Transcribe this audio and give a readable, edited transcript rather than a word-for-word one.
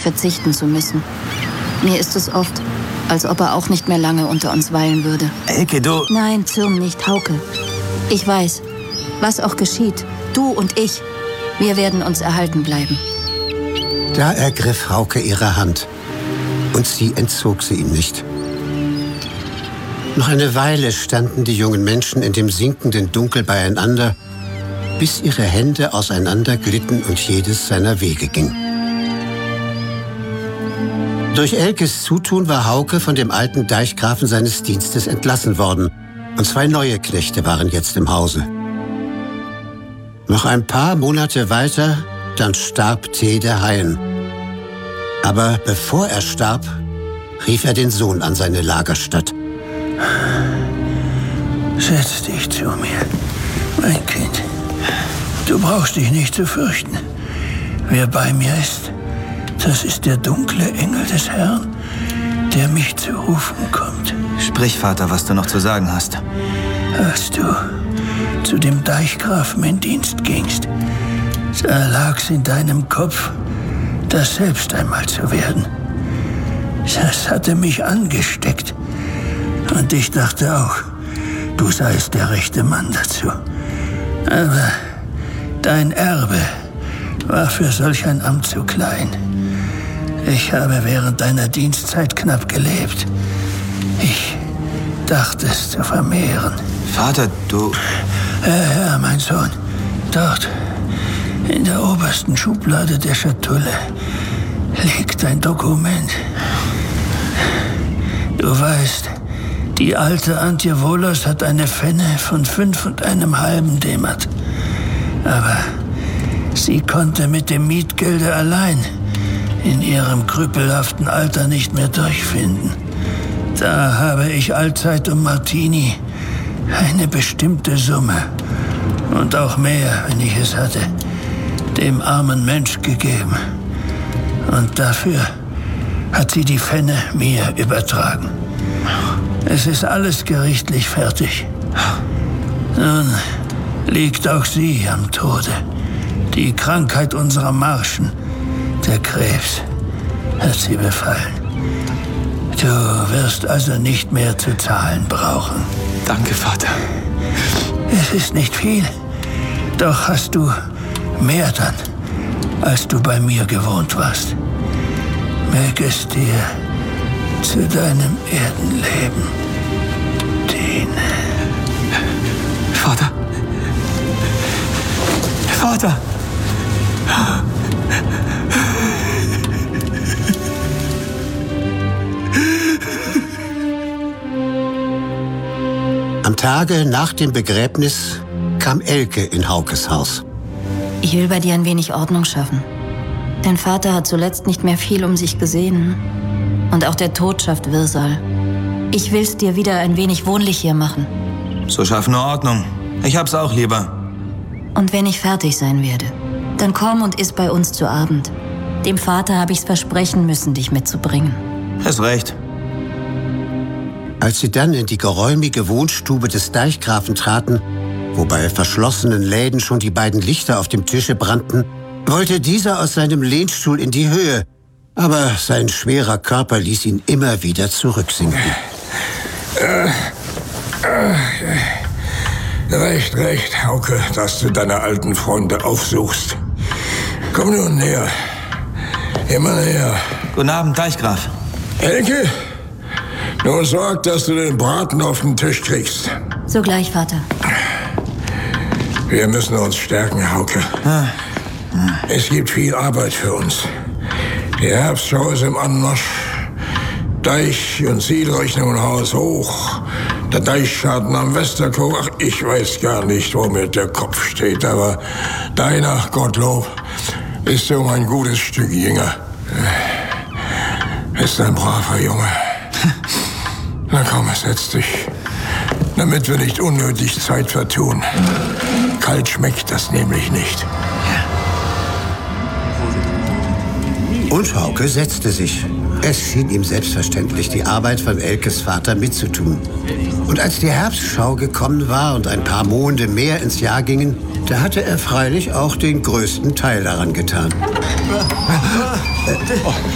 verzichten zu müssen. Mir ist es oft, als ob er auch nicht mehr lange unter uns weilen würde. Elke, du... Nein, zürn nicht, Hauke. Ich weiß, was auch geschieht, du und ich, wir werden uns erhalten bleiben. Da ergriff Hauke ihre Hand und sie entzog sie ihm nicht. Noch eine Weile standen die jungen Menschen in dem sinkenden Dunkel beieinander, bis ihre Hände auseinanderglitten und jedes seiner Wege ging. Durch Elkes Zutun war Hauke von dem alten Deichgrafen seines Dienstes entlassen worden und 2 neue Knechte waren jetzt im Hause. Noch ein paar Monate weiter, dann starb T. der Haien. Aber bevor er starb, rief er den Sohn an seine Lagerstatt. Setz dich zu mir, mein Kind. Du brauchst dich nicht zu fürchten. Wer bei mir ist, das ist der dunkle Engel des Herrn, der mich zu rufen kommt. Sprich, Vater, was du noch zu sagen hast. Als du zu dem Deichgrafen in Dienst gingst, da lag's in deinem Kopf, das selbst einmal zu werden. Das hatte mich angesteckt. Und ich dachte auch, du seist der rechte Mann dazu. Aber dein Erbe war für solch ein Amt zu klein. Ich habe während deiner Dienstzeit knapp gelebt. Ich dachte es zu vermehren. Vater, du... Ja, mein Sohn. Dort, in der obersten Schublade der Schatulle, liegt ein Dokument. Du weißt, die alte Antje Wohlers hat eine Fenne von 5,5 Demat. Aber sie konnte mit dem Mietgelde allein in ihrem krüppelhaften Alter nicht mehr durchfinden. Da habe ich allzeit um Martini eine bestimmte Summe und auch mehr, wenn ich es hatte, dem armen Mensch gegeben. Und dafür hat sie die Fenne mir übertragen. Es ist alles gerichtlich fertig. Nun liegt auch sie am Tode. Die Krankheit unserer Marschen, der Krebs, hat sie befallen. Du wirst also nicht mehr zu zahlen brauchen. Danke, Vater. Es ist nicht viel, doch hast du mehr dann, als du bei mir gewohnt warst. Möge es dir zu deinem Erdenleben dienen. Vater. Vater. Am Tage nach dem Begräbnis kam Elke in Haukes Haus. Ich will bei dir ein wenig Ordnung schaffen. Dein Vater hat zuletzt nicht mehr viel um sich gesehen. Und auch der Tod schafft Wirrsal. Ich will's dir wieder ein wenig wohnlich hier machen. So schaff nur Ordnung. Ich hab's auch lieber. Und wenn ich fertig sein werde, dann komm und iss bei uns zu Abend. Dem Vater habe ich's versprechen müssen, dich mitzubringen. Hast recht. Als sie dann in die geräumige Wohnstube des Deichgrafen traten, wo bei verschlossenen Läden schon die beiden Lichter auf dem Tische brannten, wollte dieser aus seinem Lehnstuhl in die Höhe, aber sein schwerer Körper ließ ihn immer wieder zurücksinken. Recht, Hauke, dass du deine alten Freunde aufsuchst. Komm nun näher. Immer näher. Guten Abend, Deichgraf. Elke, nur sorg, dass du den Braten auf den Tisch kriegst. Sogleich, Vater. Wir müssen uns stärken, Hauke. Es gibt viel Arbeit für uns. Die Herbstschau ist im Anmarsch. Deich- und Zielrechnung Haus hoch. Der Deichschaden am Westerkog. Ach, ich weiß gar nicht, wo mir der Kopf steht. Aber deiner, Gottlob, bist du ein gutes Stück jünger. Bist ein braver Junge. Na komm, setz dich. Damit wir nicht unnötig Zeit vertun. Kalt schmeckt das nämlich nicht. Und Hauke setzte sich. Es schien ihm selbstverständlich, die Arbeit von Elkes Vater mitzutun. Und als die Herbstschau gekommen war und ein paar Monde mehr ins Jahr gingen, da hatte er freilich auch den größten Teil daran getan.